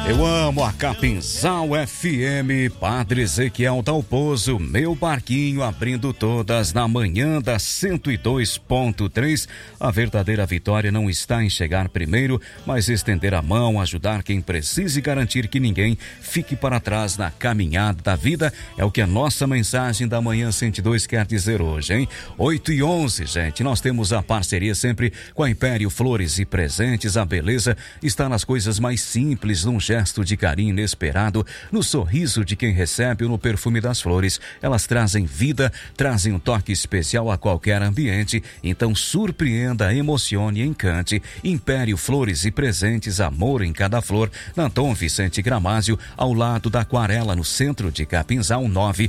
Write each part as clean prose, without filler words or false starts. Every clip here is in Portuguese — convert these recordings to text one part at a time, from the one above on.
Eu amo a Capinzal FM, Padre Ezequiel Dalpozo, meu barquinho abrindo todas na manhã da 102.3. A verdadeira vitória não está em chegar primeiro, mas estender a mão, ajudar quem precisa e garantir que ninguém fique para trás na caminhada da vida. É o que a nossa mensagem da manhã 102 quer dizer hoje, hein? 8h11, gente. Nós temos a parceria sempre com a Império Flores e Presentes. A beleza está nas coisas mais simples, num gesto de carinho inesperado, no sorriso de quem recebe ou no perfume das flores. Elas trazem vida, trazem um toque especial a qualquer ambiente. Então surpreenda, emocione e encante. Império Flores e Presentes, amor em cada flor. Na Dom Vicente Gramásio, ao lado da Aquarela, no centro de Capinzal.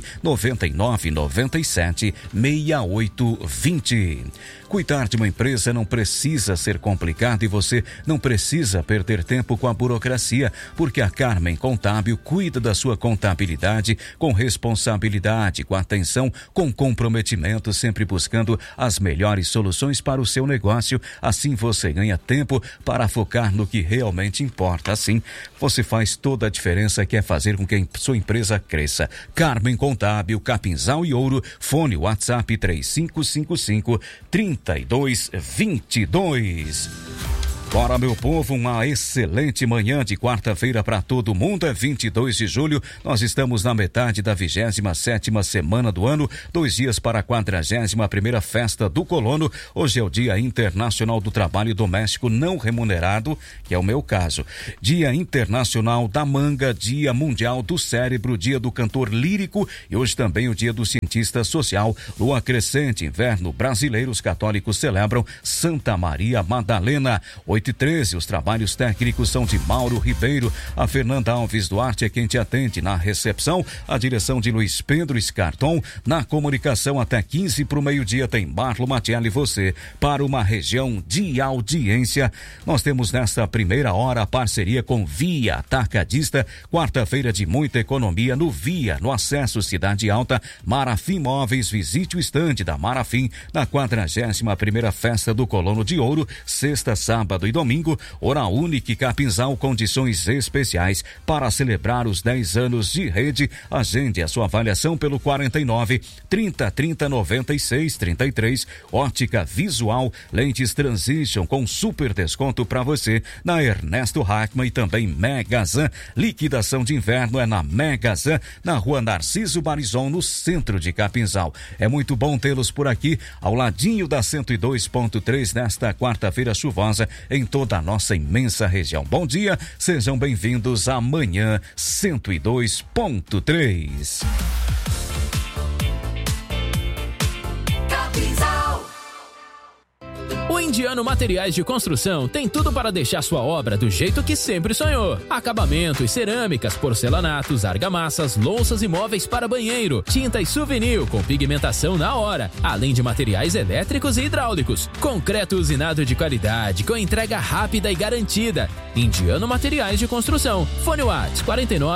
999976820. Cuidar de uma empresa não precisa ser complicado e você não precisa perder tempo com a burocracia, porque a Carmen Contábil cuida da sua contabilidade com responsabilidade, com atenção, com comprometimento, sempre buscando as melhores soluções para o seu negócio. Assim você ganha tempo para focar no que realmente importa. Assim você faz toda a diferença, que é fazer com que a sua empresa cresça. Carmen Contábil, Capinzal e Ouro. Fone WhatsApp 3555-3222. Bora, meu povo, uma excelente manhã de quarta-feira para todo mundo. É 22 de julho, nós estamos na metade da 27ª semana do ano, 2 dias para a 41ª festa do colono. Hoje é o Dia Internacional do Trabalho Doméstico Não Remunerado, que é o meu caso. Dia Internacional da Manga, Dia Mundial do Cérebro, Dia do Cantor Lírico e hoje também o Dia do Cientista Social. Lua crescente, inverno brasileiro, os católicos celebram Santa Maria Madalena. 8h13, os trabalhos técnicos são de Mauro Ribeiro. A Fernanda Alves Duarte é quem te atende na recepção. A direção de Luiz Pedro Escarton. Na comunicação, até 15 para o meio-dia, tem Marlo Matielli, você para uma região de audiência. Nós temos nesta primeira hora a parceria com Via Atacadista. Quarta-feira de muita economia no Via, no acesso Cidade Alta. Marafim Móveis, visite o estande da Marafim na 41ª Festa do Colono de Ouro, sexta, sábado e domingo. Oral Unique Capinzal, condições especiais para celebrar os 10 anos de rede. Agende a sua avaliação pelo 49-3030-96-33. Ótica Visual, lentes Transition com super desconto para você na Ernesto Hackman e também Megazan. Liquidação de inverno é na Megazan, na Rua Narciso Barizon, no centro de Capinzal. É muito bom tê-los por aqui, ao ladinho da 102.3, nesta quarta-feira chuvosa em toda a nossa imensa região. Bom dia, sejam bem-vindos à Manhã 102.3. O Indiano Materiais de Construção tem tudo para deixar sua obra do jeito que sempre sonhou. Acabamentos, cerâmicas, porcelanatos, argamassas, louças e móveis para banheiro, tinta e souvenir com pigmentação na hora, além de materiais elétricos e hidráulicos. Concreto usinado de qualidade, com entrega rápida e garantida. Indiano Materiais de Construção. Fone WhatsApp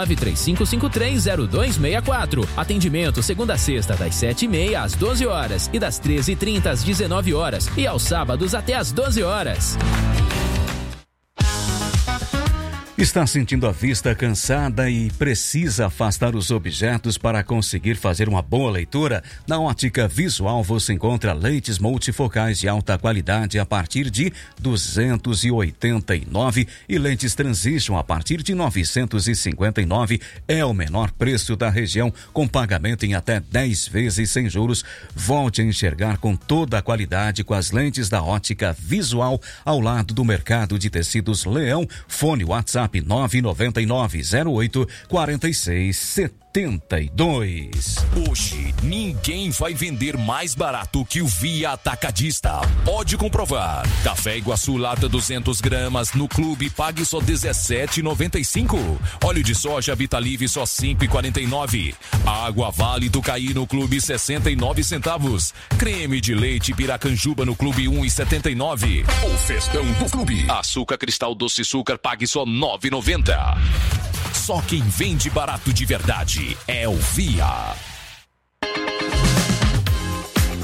49-3553-0264. Atendimento segunda a sexta das 7h30 às 12 horas e das 13h30 às 19 horas e aos sábados até às 12 horas. Está sentindo a vista cansada e precisa afastar os objetos para conseguir fazer uma boa leitura? Na Ótica Visual você encontra lentes multifocais de alta qualidade a partir de R$ 289 e lentes Transition a partir de R$ 959. É o menor preço da região, com pagamento em até 10 vezes sem juros. Volte a enxergar com toda a qualidade com as lentes da Ótica Visual, ao lado do Mercado de Tecidos Leão. Fone WhatsApp 999084672. Hoje, ninguém vai vender mais barato que o Via Atacadista. Pode comprovar. Café Iguaçu lata 200 gramas no clube, pague só R$17,95. Óleo de soja Vitalive só R$5,49. Água Vale do Caí no clube 69 centavos. Creme de leite Piracanjuba no clube 1,79. O festão do clube. Açúcar Cristal Doce Açúcar, pague só R$9,90. Só quem vende barato de verdade é o Via.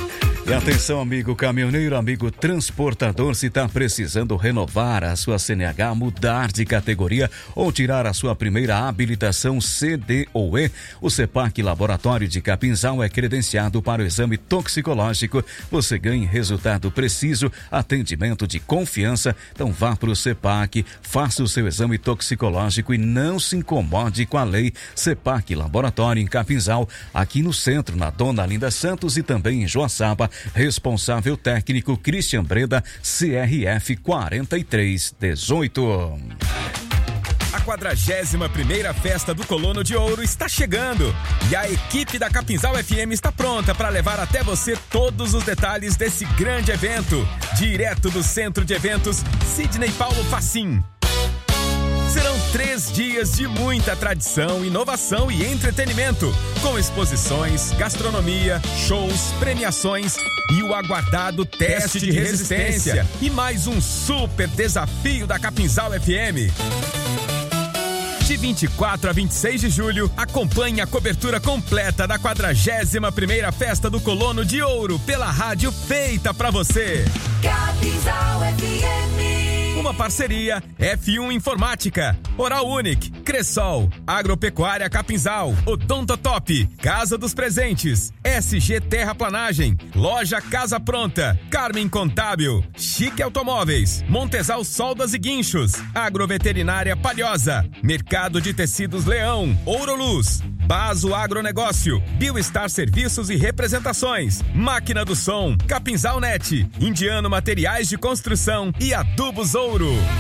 E atenção, amigo caminhoneiro, amigo transportador, se está precisando renovar a sua CNH, mudar de categoria ou tirar a sua primeira habilitação C, D ou E, o CEPAC Laboratório de Capinzal é credenciado para o exame toxicológico. Você ganha resultado preciso, atendimento de confiança. Então vá para o CEPAC, faça o seu exame toxicológico e não se incomode com a lei. CEPAC Laboratório em Capinzal, aqui no centro, na Dona Linda Santos e também em Joaçaba. Responsável técnico Christian Breda, CRF 4318. A 41ª Festa do Colono de Ouro está chegando e a equipe da Capinzal FM está pronta para levar até você todos os detalhes desse grande evento, direto do Centro de Eventos Sidney Paulo Facim. Serão 3 dias de muita tradição, inovação e entretenimento, com exposições, gastronomia, shows, premiações e o aguardado teste de resistência e mais um super desafio da Capinzal FM. De 24 a 26 de julho, acompanhe a cobertura completa da 41ª Festa do Colono de Ouro pela rádio feita pra você. Capinzal FM. Uma parceria F1 Informática, Oral Unique, Cressol, Agropecuária Capinzal, Odontotop, Casa dos Presentes, SG Terraplanagem, Loja Casa Pronta, Carmen Contábil, Chique Automóveis, Montesal Soldas e Guinchos, Agroveterinária Palhosa, Mercado de Tecidos Leão, Ouroluz, Baso Agronegócio, Biostar Serviços e Representações, Máquina do Som, Capinzal Net, Indiano Materiais de Construção e Adubos Ouro.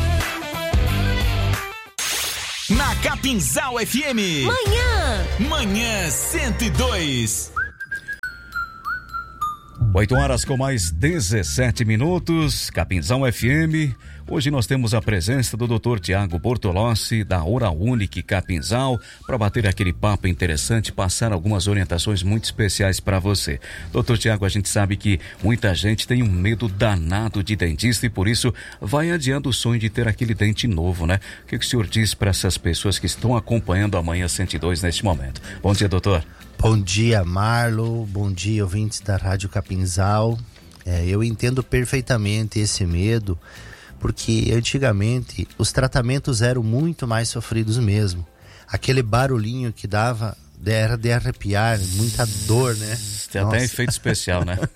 Na Capinzal FM. Manhã 102. 8h com mais 17 minutos, Capinzal FM. Hoje nós temos a presença do Dr. Tiago Bortolossi, da Oral Unique Capinzal, para bater aquele papo interessante, passar algumas orientações muito especiais para você. Dr. Tiago, a gente sabe que muita gente tem um medo danado de dentista e por isso vai adiando o sonho de ter aquele dente novo, né? O que o senhor diz para essas pessoas que estão acompanhando a Manhã 102 neste momento? Bom dia, doutor. Bom dia, Marlo. Bom dia, ouvintes da Rádio Capinzal. Eu entendo perfeitamente esse medo, porque antigamente os tratamentos eram muito mais sofridos mesmo. Aquele barulhinho que dava era de arrepiar, muita dor, né? Tem até efeito especial, né?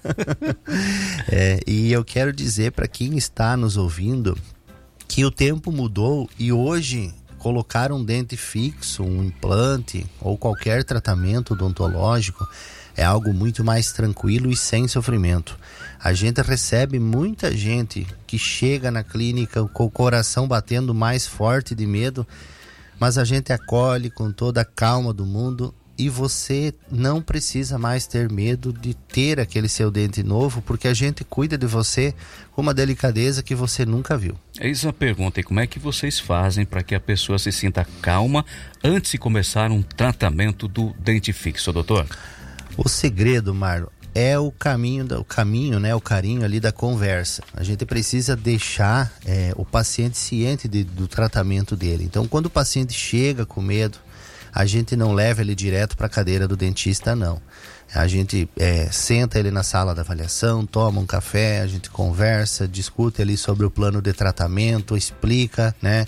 E eu quero dizer para quem está nos ouvindo que o tempo mudou e hoje colocar um dente fixo, um implante ou qualquer tratamento odontológico é algo muito mais tranquilo e sem sofrimento. A gente recebe muita gente que chega na clínica com o coração batendo mais forte de medo, mas a gente acolhe com toda a calma do mundo e você não precisa mais ter medo de ter aquele seu dente novo, porque a gente cuida de você com uma delicadeza que você nunca viu. Eis a pergunta, e como é que vocês fazem para que a pessoa se sinta calma antes de começar um tratamento do dente fixo, doutor? O segredo, Marlon, é o caminho, né, o carinho ali da conversa. A gente precisa deixar o paciente ciente do tratamento dele. Então, quando o paciente chega com medo, a gente não leva ele direto para a cadeira do dentista, não. A gente senta ele na sala da avaliação, toma um café, a gente conversa, discute ali sobre o plano de tratamento, explica, né,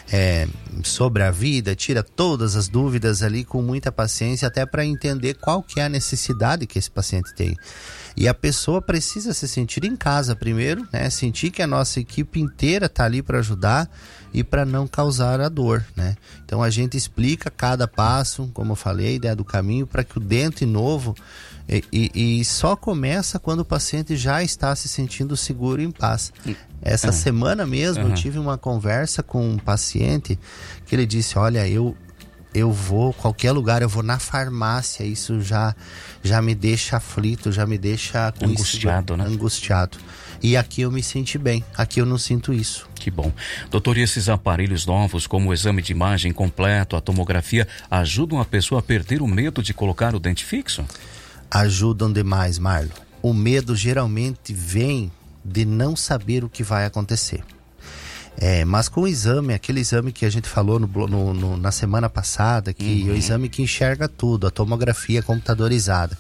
sobre a vida, tira todas as dúvidas ali com muita paciência, até para entender qual que é a necessidade que esse paciente tem. E a pessoa precisa se sentir em casa primeiro, né, sentir que a nossa equipe inteira está ali para ajudar e para não causar a dor, né? Então a gente explica cada passo, como eu falei, a ideia do caminho para que o dente novo e só começa quando o paciente já está se sentindo seguro e em paz. Essa semana mesmo eu tive uma conversa com um paciente que ele disse, olha, eu vou qualquer lugar, eu vou na farmácia, isso já me deixa aflito, já me deixa angustiado, né? Angustiado. E aqui eu me senti bem, aqui eu não sinto isso. Que bom. Doutor, e esses aparelhos novos, como o exame de imagem completo, a tomografia, ajudam a pessoa a perder o medo de colocar o dente fixo? Ajudam demais, Marlon. O medo geralmente vem de não saber o que vai acontecer. Mas com o exame, aquele exame que a gente falou na semana passada, que é o exame que enxerga tudo, a tomografia computadorizada,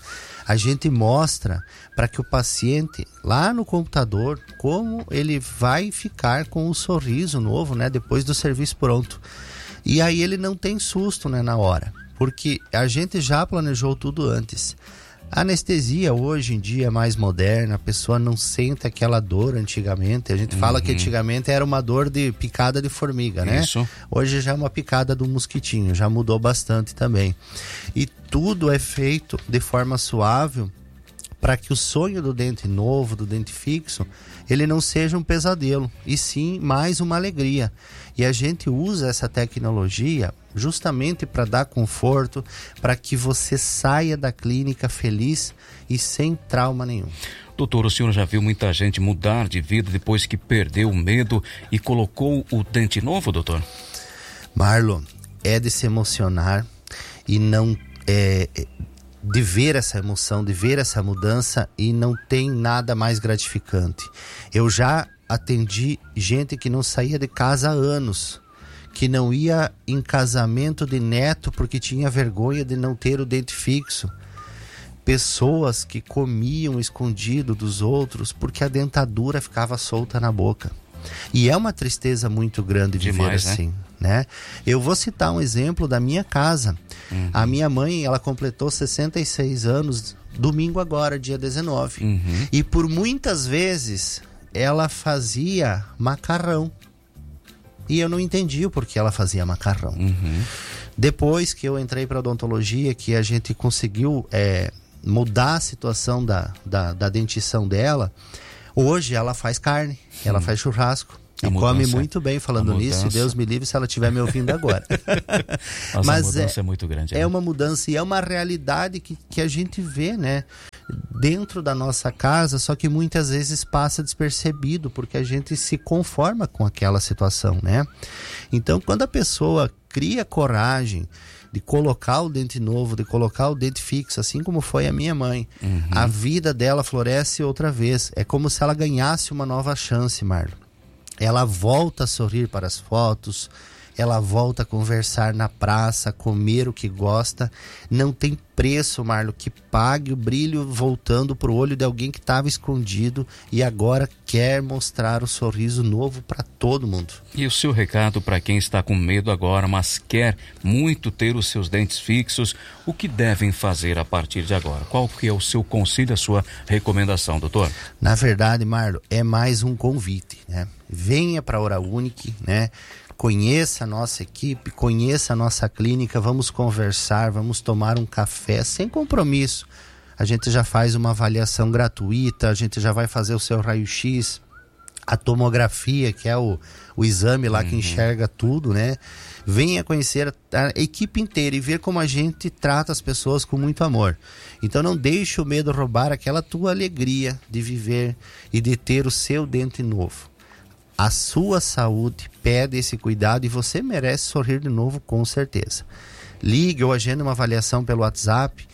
A gente mostra para que o paciente, lá no computador, como ele vai ficar com um sorriso novo, né, depois do serviço pronto. E aí ele não tem susto, né, na hora, porque a gente já planejou tudo antes. A anestesia hoje em dia é mais moderna, a pessoa não sente aquela dor antigamente. A gente fala que antigamente era uma dor de picada de formiga, né? Isso. Hoje já é uma picada do mosquitinho, já mudou bastante também. E tudo é feito de forma suave para que o sonho do dente novo, do dente fixo, ele não seja um pesadelo, e sim mais uma alegria. E a gente usa essa tecnologia justamente para dar conforto, para que você saia da clínica feliz e sem trauma nenhum. Doutor, o senhor já viu muita gente mudar de vida depois que perdeu o medo e colocou o dente novo, doutor? Marlon, é de se emocionar e não de ver essa emoção, de ver essa mudança, e não tem nada mais gratificante. Eu já atendi gente que não saía de casa há anos, que não ia em casamento de neto porque tinha vergonha de não ter o dente fixo. Pessoas que comiam escondido dos outros porque a dentadura ficava solta na boca. E é uma tristeza muito grande viver demais, assim, né? Eu vou citar um exemplo da minha casa. A minha mãe, ela completou 66 anos domingo agora, dia 19. E por muitas vezes ela fazia macarrão. E eu não entendi o porquê ela fazia macarrão. Depois que eu entrei para odontologia, que a gente conseguiu mudar a situação da dentição dela, hoje ela faz carne, ela faz churrasco. E come muito bem falando nisso, e Deus me livre se ela estiver me ouvindo agora. Mas a mudança é muito grande. É uma mudança e é uma realidade que a gente vê, né, dentro da nossa casa, só que muitas vezes passa despercebido, porque a gente se conforma com aquela situação, né? Então, quando a pessoa cria coragem de colocar o dente novo, de colocar o dente fixo, assim como foi a minha mãe, a vida dela floresce outra vez. É como se ela ganhasse uma nova chance, Marlon. Ela volta a sorrir para as fotos, ela volta a conversar na praça, comer o que gosta. Não tem preço, Marlon, que pague o brilho voltando para o olho de alguém que estava escondido e agora quer mostrar o sorriso novo para todo mundo. E o seu recado para quem está com medo agora, mas quer muito ter os seus dentes fixos, o que devem fazer a partir de agora? Qual que é o seu conselho, a sua recomendação, doutor? Na verdade, Marlon, é mais um convite, né? Venha para a Ouraunik, né? Conheça a nossa equipe, conheça a nossa clínica, vamos conversar, vamos tomar um café sem compromisso. A gente já faz uma avaliação gratuita, a gente já vai fazer o seu raio-x, a tomografia, que é o exame lá que enxerga tudo, né? Venha conhecer a equipe inteira e ver como a gente trata as pessoas com muito amor. Então não deixe o medo roubar aquela tua alegria de viver e de ter o seu dente novo. A sua saúde pede esse cuidado e você merece sorrir de novo, com certeza. Ligue ou agende uma avaliação pelo WhatsApp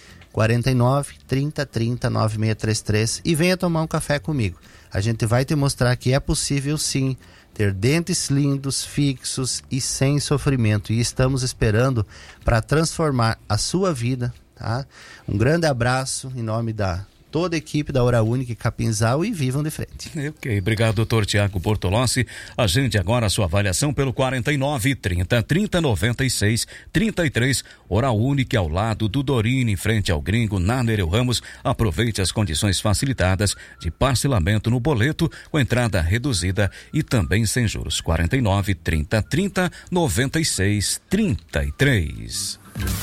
49 30 30 9633 e venha tomar um café comigo. A gente vai te mostrar que é possível sim ter dentes lindos, fixos e sem sofrimento. E estamos esperando para transformar a sua vida, tá? Um grande abraço em nome da toda a equipe da Ouraunik Capinzal e vivam de frente. Ok, obrigado, doutor Tiago Bortolossi. Agende agora a sua avaliação pelo 49 30 30 96 33. Ouraunik, ao lado do Dorine, em frente ao Gringo, na Nereu Ramos. Aproveite as condições facilitadas de parcelamento no boleto com entrada reduzida e também sem juros. 49 30 30 96 33.